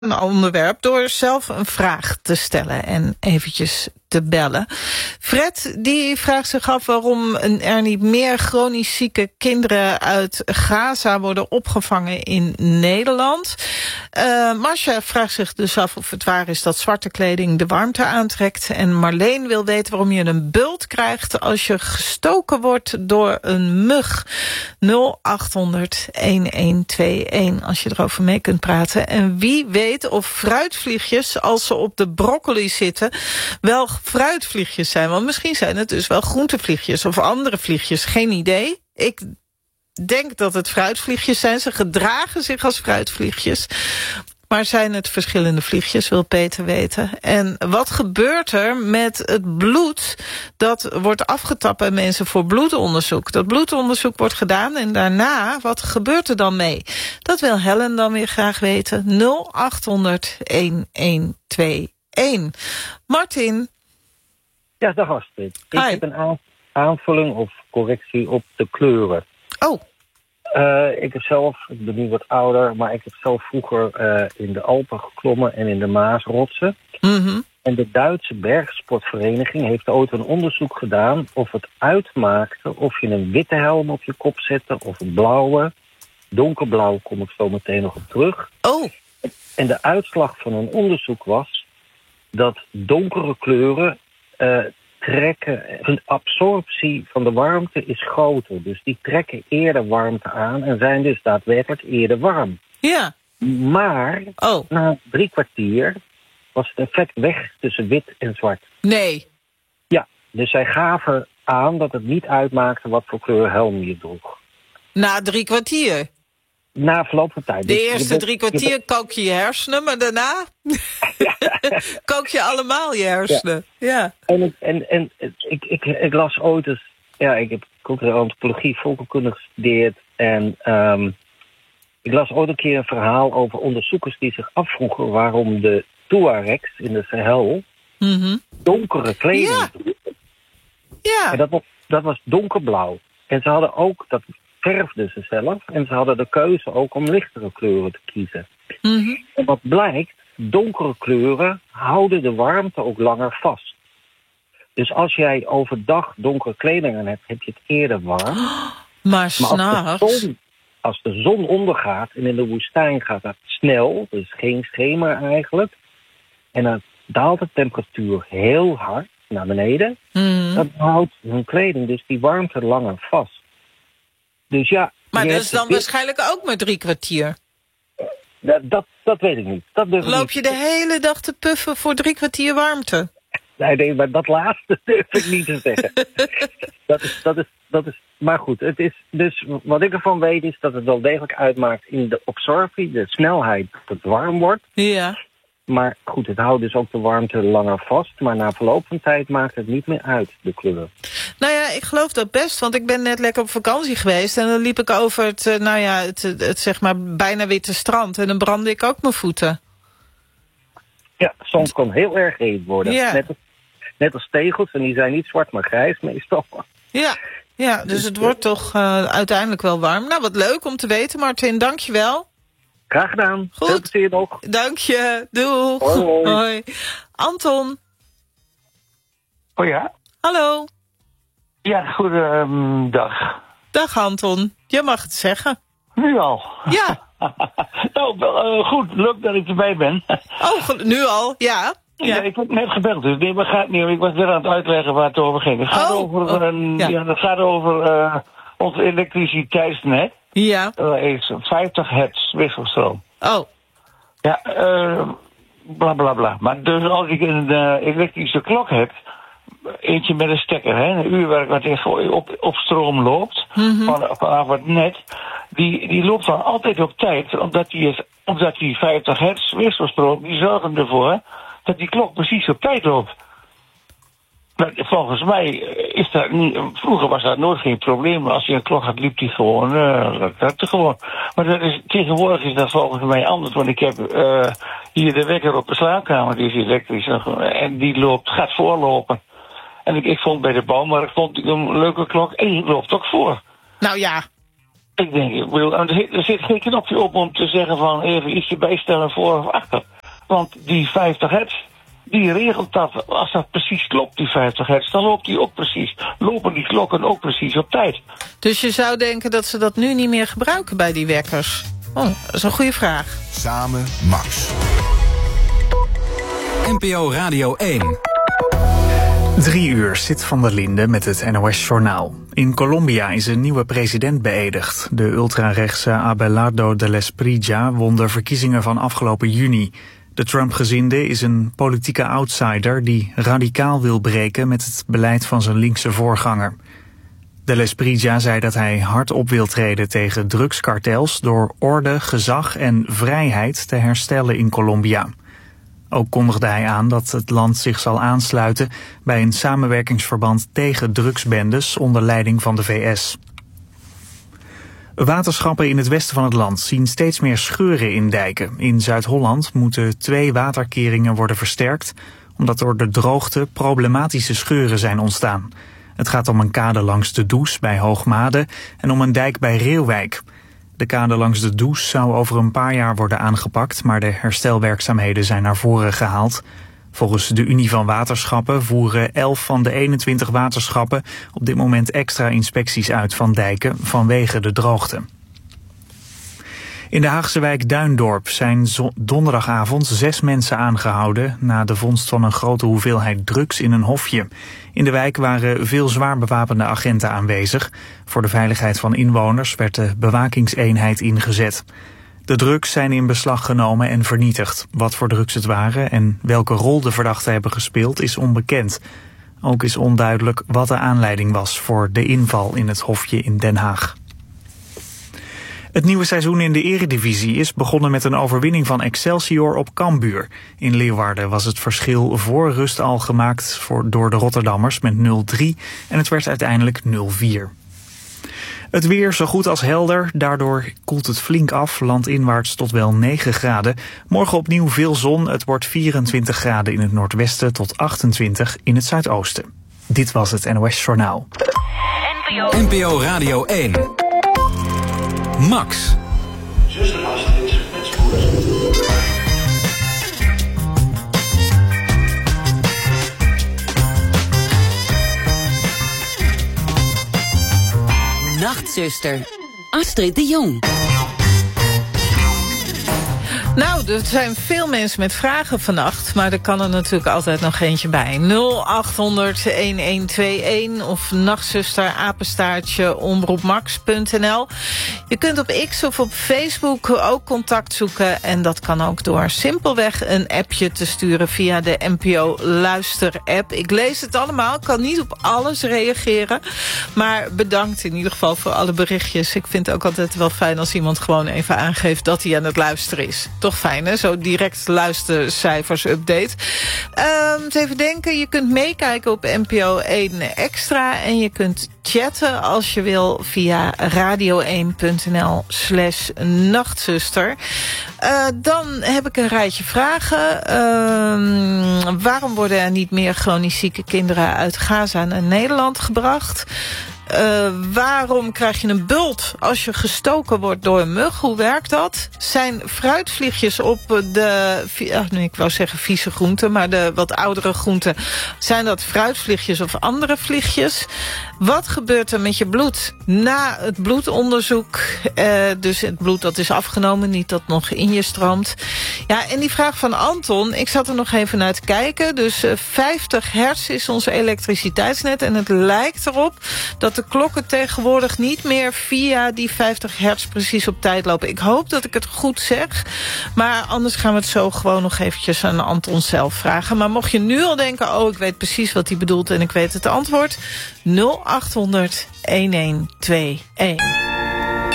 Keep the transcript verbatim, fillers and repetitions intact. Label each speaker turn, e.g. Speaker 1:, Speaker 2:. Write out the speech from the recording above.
Speaker 1: een onderwerp door zelf een vraag te stellen en eventjes te bellen. Fred die vraagt zich af waarom er niet meer chronisch zieke kinderen uit Gaza worden opgevangen in Nederland. Uh, Marcia vraagt zich dus af of het waar is dat zwarte kleding de warmte aantrekt. En Marleen wil weten waarom je een bult krijgt als je gestoken wordt door een mug. nul acht honderd een twee een als je erover mee kunt praten. En wie weet of fruitvliegjes, als ze op de broccoli zitten, wel fruitvliegjes zijn. Want misschien zijn het dus wel groentevliegjes of andere vliegjes. Geen idee. Ik denk dat het fruitvliegjes zijn. Ze gedragen zich als fruitvliegjes. Maar zijn het verschillende vliegjes, wil Peter weten. En wat gebeurt er met het bloed dat wordt afgetapt bij mensen voor bloedonderzoek? Dat bloedonderzoek wordt gedaan en daarna, wat gebeurt er dan mee? Dat wil Helen dan weer graag weten. nul acht honderd een twee een. Martin.
Speaker 2: Ja, dag Astrid. Ik
Speaker 1: Hi.
Speaker 2: heb een aanvulling of correctie op de kleuren.
Speaker 1: Oh.
Speaker 2: Uh, ik heb zelf, ik ben nu wat ouder, maar ik heb zelf vroeger uh, in de Alpen geklommen en in de Maasrotsen.
Speaker 1: Mm-hmm.
Speaker 2: En de Duitse bergsportvereniging heeft ooit een onderzoek gedaan of het uitmaakte of je een witte helm op je kop zette of een blauwe. Donkerblauw kom ik zo meteen nog op terug.
Speaker 1: Oh.
Speaker 2: En de uitslag van een onderzoek was dat donkere kleuren uh, trekken, hun absorptie van de warmte is groter. Dus die trekken eerder warmte aan en zijn dus daadwerkelijk eerder warm.
Speaker 1: Ja.
Speaker 2: Maar
Speaker 1: Oh.
Speaker 2: na drie kwartier was het effect weg tussen wit en zwart.
Speaker 1: Nee.
Speaker 2: Ja, dus zij gaven aan dat het niet uitmaakte wat voor kleur helm je droeg.
Speaker 1: Na drie kwartier.
Speaker 2: Na verloop van tijd.
Speaker 1: De
Speaker 2: Dus
Speaker 1: eerste
Speaker 2: je bent-
Speaker 1: drie kwartier
Speaker 2: je
Speaker 1: kook je je hersenen, maar daarna kook je allemaal je hersenen. Ja.
Speaker 2: En, ik- en, en ik, ik, ik las ooit eens, ja, ik heb culturele antropologie, volkenkunde gestudeerd. En um, ik las ooit een keer een verhaal over onderzoekers die zich afvroegen waarom de Tuaregs in de Sahel
Speaker 1: Mm-hmm.
Speaker 2: donkere kleding
Speaker 1: Ja.
Speaker 2: droegen.
Speaker 1: Ja.
Speaker 2: En dat was, dat was donkerblauw. En ze hadden ook, dat verfden ze zelf, en ze hadden de keuze ook om lichtere kleuren te kiezen.
Speaker 1: Mm-hmm.
Speaker 2: En wat blijkt, donkere kleuren houden de warmte ook langer vast. Dus als jij overdag donkere kleding aan hebt, heb je het eerder warm.
Speaker 1: Maar
Speaker 2: Maar als de,
Speaker 1: s'nachts.
Speaker 2: zon, als de zon ondergaat en in de woestijn gaat dat snel, dus geen schemer eigenlijk, en dan daalt de temperatuur heel hard naar beneden,
Speaker 1: Mm.
Speaker 2: dan houdt hun kleding dus die warmte langer vast. Dus ja,
Speaker 1: Maar
Speaker 2: je
Speaker 1: dat
Speaker 2: hebt
Speaker 1: is dan
Speaker 2: het-
Speaker 1: waarschijnlijk ook maar drie kwartier.
Speaker 2: dat, dat, dat weet ik niet. Dat durf ik
Speaker 1: Loop
Speaker 2: niet.
Speaker 1: je de hele dag te puffen voor drie kwartier warmte?
Speaker 2: Nee, nee, maar dat laatste durf ik niet te zeggen. dat is, dat is, dat is, maar goed, het is dus wat ik ervan weet is dat het wel degelijk uitmaakt in de absorptie, de snelheid dat het warm wordt.
Speaker 1: Ja.
Speaker 2: Maar goed, het houdt dus ook de warmte langer vast. Maar na verloop van tijd maakt het niet meer uit, de kleur.
Speaker 1: Nou ja, ik geloof dat best, want ik ben net lekker op vakantie geweest en dan liep ik over het, eh, nou ja, het, het, het zeg maar bijna witte strand en dan brandde ik ook mijn voeten.
Speaker 2: Ja, soms kan heel erg heet worden.
Speaker 1: Ja.
Speaker 2: Net, als, net als tegels, en die zijn niet zwart, maar grijs meestal.
Speaker 1: Ja, ja, dus het wordt toch uh, uiteindelijk wel warm. Nou, wat leuk om te weten, Martin. Dank je wel.
Speaker 2: Graag gedaan.
Speaker 1: Goed.
Speaker 2: Veel plezier nog.
Speaker 1: Dank je. Doeg.
Speaker 2: Hoi.
Speaker 1: Hoi. Anton.
Speaker 3: Oh ja?
Speaker 1: Hallo.
Speaker 3: Ja, goedendag.
Speaker 1: Dag Anton. Je mag het zeggen.
Speaker 3: Nu al.
Speaker 1: Ja.
Speaker 3: nou, wel, uh, goed. Leuk dat ik erbij ben.
Speaker 1: Oh, gel- nu al? Ja.
Speaker 3: Ja,
Speaker 1: Ja.
Speaker 3: ik heb net gebeld, dus nee, maar gaat niet. Ik was weer aan het uitleggen waar het over ging. Het gaat
Speaker 1: Oh,
Speaker 3: over,
Speaker 1: oh,
Speaker 3: een,
Speaker 1: ja.
Speaker 3: ja. het gaat over uh, ons elektriciteitsnet.
Speaker 1: Ja.
Speaker 3: Dat is vijftig hertz wisselstroom.
Speaker 1: Oh.
Speaker 3: Ja, uh, bla bla bla. Maar dus als ik een uh, elektrische klok heb, eentje met een stekker, hè, een uurwerk wat echt op, op stroom loopt,
Speaker 1: Mhm.
Speaker 3: van, vanaf het net, die, die loopt dan altijd op tijd, omdat die, is, omdat die vijftig hertz wisselstroom, die zorgen ervoor dat die klok precies op tijd loopt. Maar volgens mij is dat niet, vroeger was dat nooit geen probleem. Als je een klok had, liep die gewoon, uh, dat lukte gewoon. Maar dat is, tegenwoordig is dat volgens mij anders, want ik heb uh, hier de wekker op de slaapkamer, die is elektrisch, en die loopt, gaat voorlopen. En ik, ik vond bij de bouwmarkt vond ik een leuke klok en die loopt ook voor.
Speaker 1: Nou ja.
Speaker 3: Ik denk, ik bedoel, er zit geen knopje op om te zeggen van even ietsje bijstellen voor of achter. Want die vijftig hertz, die regelt dat. Als dat precies klopt, die vijftig hertz, dan loopt die ook precies. Lopen die klokken ook precies op tijd.
Speaker 1: Dus je zou denken dat ze dat nu niet meer gebruiken bij die wekkers? Oh, dat is een goede vraag.
Speaker 4: Samen Max.
Speaker 5: N P O Radio één.
Speaker 6: Drie uur zit Van der Linde met het N O S-journaal. In Colombia is een nieuwe president beëdigd. De ultrarechtse Abelardo del Esprilla won de verkiezingen van afgelopen juni. De Trump-gezinde is een politieke outsider die radicaal wil breken met het beleid van zijn linkse voorganger. Del Esprilla zei dat hij hard op wil treden tegen drugskartels door orde, gezag en vrijheid te herstellen in Colombia. Ook kondigde hij aan dat het land zich zal aansluiten bij een samenwerkingsverband tegen drugsbendes onder leiding van de V S. Waterschappen in het westen van het land zien steeds meer scheuren in dijken. In Zuid-Holland moeten twee waterkeringen worden versterkt, omdat door de droogte problematische scheuren zijn ontstaan. Het gaat om een kade langs de Does bij Hoogmade en om een dijk bij Reeuwijk. De kade langs de Does zou over een paar jaar worden aangepakt, maar de herstelwerkzaamheden zijn naar voren gehaald. Volgens de Unie van Waterschappen voeren elf van de eenentwintig waterschappen op dit moment extra inspecties uit van dijken vanwege de droogte. In de Haagse wijk Duindorp zijn donderdagavond zes mensen aangehouden na de vondst van een grote hoeveelheid drugs in een hofje. In de wijk waren veel zwaar bewapende agenten aanwezig. Voor de veiligheid van inwoners werd de bewakingseenheid ingezet. De drugs zijn in beslag genomen en vernietigd. Wat voor drugs het waren en welke rol de verdachten hebben gespeeld is onbekend. Ook is onduidelijk wat de aanleiding was voor de inval in het hofje in Den Haag. Het nieuwe seizoen in de Eredivisie is begonnen met een overwinning van Excelsior op Cambuur. In Leeuwarden was het verschil voor rust al gemaakt voor, door de Rotterdammers met nul drie en het werd uiteindelijk nul vier. Het weer zo goed als helder, daardoor koelt het flink af, landinwaarts tot wel negen graden. Morgen opnieuw veel zon, het wordt vierentwintig graden in het noordwesten tot achtentwintig in het zuidoosten. Dit was het N O S Journaal.
Speaker 5: N P O Radio één. Max.
Speaker 7: Zuster Astrid met spoed.
Speaker 8: Nachtzuster, Astrid de Jong.
Speaker 1: Nou, er zijn veel mensen met vragen vannacht, maar er kan er natuurlijk altijd nog eentje bij. nul acht honderd elf of nachtzuster apenstaartje omroepmax punt n l. Je kunt op X of op Facebook ook contact zoeken en dat kan ook door simpelweg een appje te sturen via de N P O Luister app. Ik lees het allemaal, kan niet op alles reageren, maar bedankt in ieder geval voor alle berichtjes. Ik vind het ook altijd wel fijn als iemand gewoon even aangeeft dat hij aan het luisteren is. Toch fijn, hè? Zo direct luistercijfers update. Um, eens even denken, je kunt meekijken op N P O één Extra en je kunt chatten als je wil via radio één punt n l slash nachtzuster. Uh, dan heb ik een rijtje vragen. Uh, waarom worden er niet meer chronisch zieke kinderen uit Gaza naar Nederland gebracht? Uh, waarom krijg je een bult als je gestoken wordt door een mug? Hoe werkt dat? Zijn fruitvliegjes op de, uh, nee, ik wou zeggen vieze groenten, maar de wat oudere groenten, zijn dat fruitvliegjes of andere vliegjes? Wat gebeurt er met je bloed na het bloedonderzoek? Uh, dus het bloed dat is afgenomen, niet dat nog in je stroomt. Ja, en die vraag van Anton, ik zat er nog even naar te kijken. Dus uh, vijftig hertz is ons elektriciteitsnet en het lijkt erop dat de klokken tegenwoordig niet meer via die vijftig hertz precies op tijd lopen. Ik hoop dat ik het goed zeg, maar anders gaan we het zo gewoon nog eventjes aan Anton zelf vragen. Maar mocht je nu al denken, oh, ik weet precies wat hij bedoelt en ik weet het antwoord, nul acht honderd elf twee een.